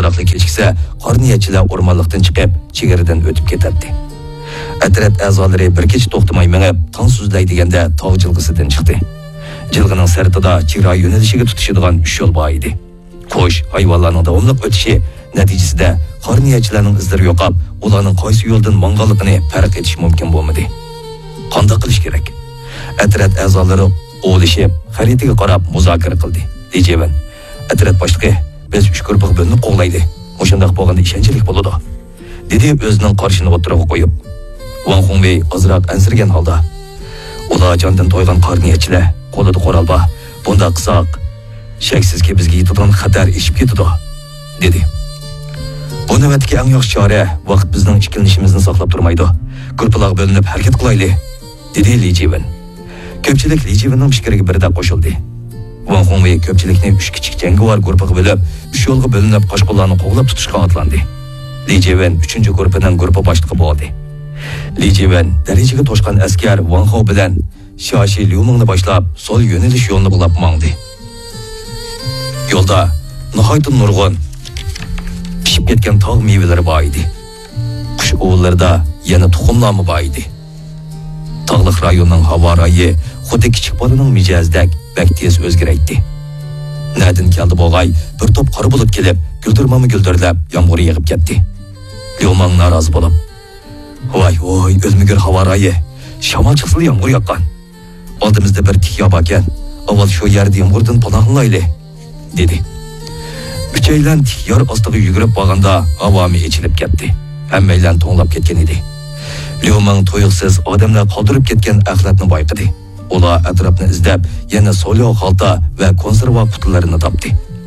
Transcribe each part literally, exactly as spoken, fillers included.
Aldıraklı kechikse, qarniyatchilar o'rmonlikdan chiqib, chegaradan o'tib ketadi. Atrat a'zolari bir kech to'xtamay minib, tong suzlay deganda tog' jilg'isidan chiqdi. Jilg'ining sirtida chegara yo'nalishiga tutishadigan uch yo'l bor edi. Qo'sh hayvonlarning davomli o'tishi natijasida qarniyatchilarning izlari yo'qolib, ularning qaysi yo'ldan mong'anligini farq etish mumkin bo'lmadi. Qanday qilish kerak? Atrat a'zolari o'ylashib, xaritaga qarab muzokara qildi. Lijevan, atrat boshlig'i, biz uch guruhga bo'linib qo'g'laydi. O'shunday bo'lganda ishonchlik bo'ladi. Dedi o'zining qarshini o'tirg'a qo'yib. Wang Hongwei azroq ansirgan holda, ular jondan to'ygan qarniyatchilar, qo'lida qo'ralba, bunda qisaq, shaksizki bizga yetadigan xatar eshib ketadi, dedi. Bu navbatdagi eng yaxshi chora vaqt bizning ikkilanishimizni saqlab turmaydi. Guruhlarga bo'linib harakat qilaylik, dedi Li Jiwen. Ko'pchilik Li Jiwenning fikriga birda qo'shildi. Wang Hongwei ko'pchilikni uch kichik jangovar guruhga bo'lib, uch yo'lga bo'linib qo'shqonlarni qo'g'lab tutishga otlandi. Li Jiwen uchinchi guruhning guruh boshlig'i bo'ldi. Li Jiwen darajaga to'shgan askar Wang Hao bilan Shashi Liumingni boshlab, sol yo'nalish yo'lini bo'lib mangdi. Yo'lda nihoyat nurg'un pishib ketgan tog' mevalari bor edi. Qush o'g'illarida yana tuxumlarmi bor edi. Tog'liq rayonning havo rayi xuddi kichik bolaning mijozdek bak tez o'zgaraydi. Nadin keldi bo'g'ay bir top qora bulut kelib, guldirmami guldirlab yomg'ir yig'ib ketdi. Liuming norozi bo'lib, "Voy, voy, o'zmigir havo rayi, shamol chiqsa yomg'ir yoqqan. Oldimizda bir tikya bor ekan. Avval shu yerda yomg'irdan panohlayli", dedi. Uchaylan tikyor ostiga yugurib borganda havomi ichilib ketdi. Hammaylar to'nglab ketgan edi. Liuming to'yiqsiz odamlar qoldirib ketgan axlatni bayqadi. Ular atrofni izlab, yana so'lyo xalta va konserva qutilarini topdi.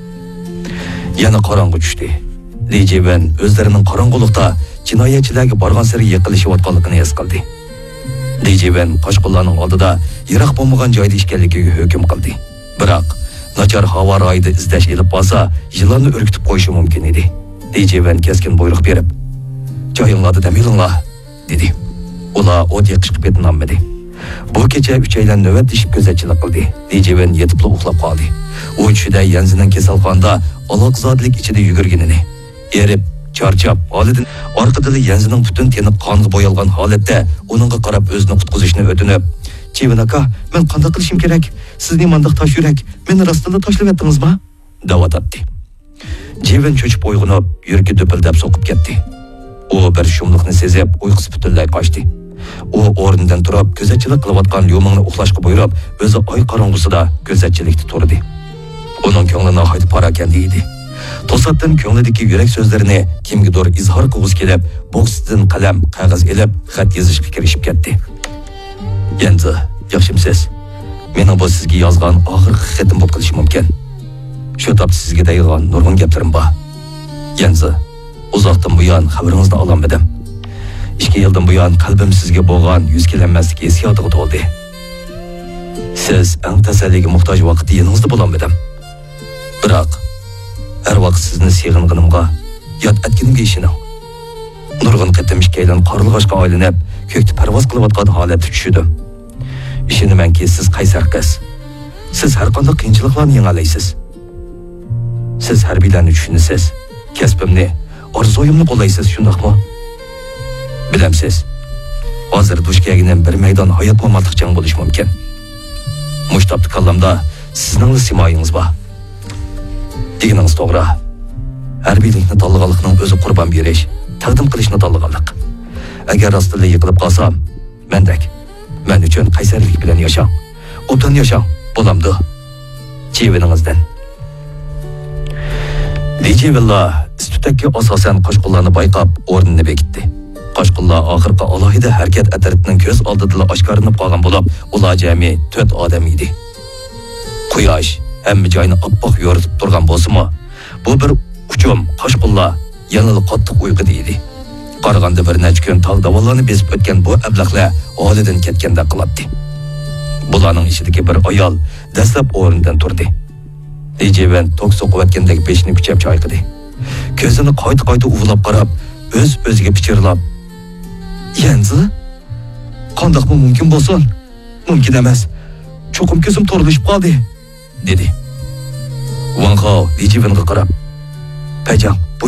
Yana qorong'i tushdi. Li Jiwen o'zlarining qorong'ulikda jinoyatchilarga borgan sari yiqilishayotganligini his qildi. Li Jiwen qo'shqonlarning oldida yiroq bo'lmagan joyda ishkanligiga hukm qildi. Biroq nachar havo rayida izlash elib bo'lsa, yillarni o'rkitib qo'yishi mumkin edi. Li Jiwen keskin buyruq berib, "Joyinglarda damilinglar", dedi. Ular o't yoqishga ketmadi. Bu kecha uchaylan navbatdashib ko'zatchilik qildi. Li Jiwen yetib uxlab qoldi. U tushida Yanzining kasalxonada aloqzodlik ichida yugurganini, erib, charchab, holidan orqada Yanzining butun teni qonga bo'yalgan holatda uningga qarab o'zini qutqizishni o'tinib, "Jiwen aka, men qanday qilishim kerak? Sizning mandaq tosh yurak, meni rostida tashlab etdingizmi?" da'vatdi. Jiwen cho'chib uyg'onib, yuragi dupildab so'qib ketdi. U bir shumliqni sezib, uyqusi butunlay qochdi. U o'rnidan turib, ko'zatchilik qilayotgan Liumingni uxlashga buyurib, o'zi oy qorong'usida ko'zatchilikda turdi. Uning ko'ngli nihoyat parakanda edi. To'satdan ko'nglidagi yurak so'zlarini kimgadir izhor qilg'isi kelib, boksdan qalam, qog'oz elib, xat yozishga kirishib ketdi. "Endi, yaxshimisiz? Meni bu sizga yozgan oxirgi xatim bo'lib qolishi mumkin. Shu topda sizga deyilgan nurg'un gaplarim bor. Endi uzoqdan buyon xabaringizni olmadim. ikki yildan buyon qalbim sizga bo'lgan yuz kelanmaslik hissiyotiga to'ldi. Siz eng tasalliga muhtoj vaqtda yaningizda bo'lmadim. Biroq har vaqt sizni sevganimga, yod etganimga ishoning. Nurg'un qatim ikkaylan qorilg'ashga aylanib, ko'kda parvoz qilayotgan holatda tushdim. Ishonamanki, siz qaysar qiz. Siz har qanday qiyinchiliklarni yengalaysiz. Siz harbiylarni tushunasiz. Kasbimni, orzuimni qo'llaysiz, shundaqmi? Bilamsiz, hozir duch kelgan bir maydon hayot bo'lmoqlik jang bo'lish mumkin. Mushtobda kallamda sizning simoyingiz bor. Deganingiz to'g'ri. Harbiylikni tanlaganlikning o'zi qurban berish, taqdim qilishni tanlaganlik. Agar rostida yiqilib qolsam, mendek, men uchun qaysarlik bilan yashang, obdan yashang, bo'lamdi. Jiweningizdan. Li Jiwen institutga asosan qo'shqonlarni bayqab, o'rnini bekitdi. Qo'shqonlar oxirgi alohida harakat atritining ko'z oldida oshkorinib qolgan bo'lib, ular jami to'rt odam edi. Quyosh hamma joyni oppoq yoritib turgan bo'lsa-mu, bu bir uchum qo'shqonlar yanada qattiq uyquda edi. Qaraganda bir necha kun tog' davolarni besib o'tgan bu ablaqlar holidan ketganda qiladi. Bularning ichidagi bir ayol dastlab o'rnidan turdi. Li Jiwen tok so'qiyotgandek beshini kuchab chayqadi. Ko'zini qayta-qayta uvlab qarab, o'z-o'ziga pichirlab, "Yanzi? Qandoqmi mumkin bo'lsin? Mumkin emas. Cho'qim ko'zim to'rilishib qoldi", dedi. Wang Hao Li Jiwenga qarab, "Pajang,